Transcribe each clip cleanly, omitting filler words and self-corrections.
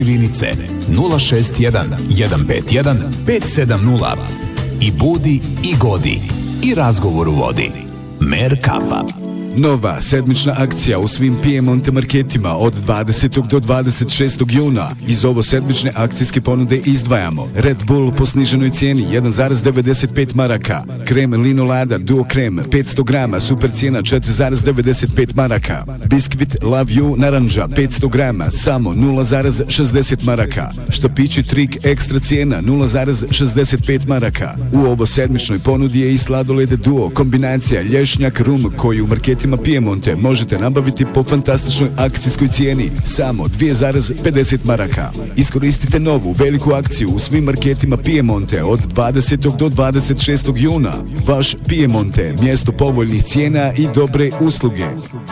Živinice 061 151 570 i budi i godi i razgovor u vodi. Merkapa. Nova sedmična akcija u svim Piemonte marketima od 20. do 26. juna. Iz ovo sedmične akcijske ponude izdvajamo Red Bull po sniženoj cijeni 1,95 maraka, krem Linolada Duo krem 500 grama super cijena 4,95 maraka, biskvit Love You naranđa 500 grama samo 0,60 maraka, štapići Trik ekstra cijena 0,65 maraka. U ovo sedmičnoj ponudi je i sladoled Duo kombinacija lješnjak rum koju u marketima Piemonte možete nabaviti po fantastičnoj akcijskoj cijeni samo 2,50 maraka. Iskoristite novu veliku akciju u svim marketima Piemonte od 20. do 26. juna. Vaš Piemonte, mjesto povoljnih cijena i dobre usluge.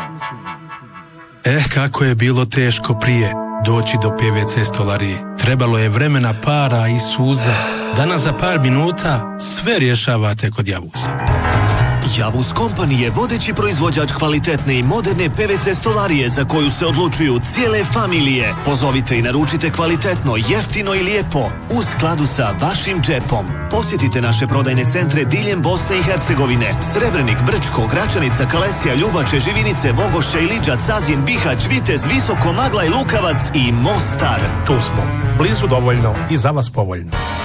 Kako je bilo teško prije doći do PVC stolarije. Trebalo je vremena, para i suza. Danas za par minuta sve rješavate kod Javusa. Javus Company je vodeći proizvođač kvalitetne i moderne PVC stolarije za koju se odlučuju cijele familije. Pozovite i naručite kvalitetno, jeftino i lijepo u skladu sa vašim džepom. Posjetite naše prodajne centre diljem Bosne i Hercegovine: Srebrenik, Brčko, Gračanica, Kalesija, Ljubače, Živinice, Vogošća, Iliđac, Sazin, Bihać, Vitez, Visoko, Maglaj, Lukavac i Mostar. Tu smo, blizu dovoljno i za vas povoljno.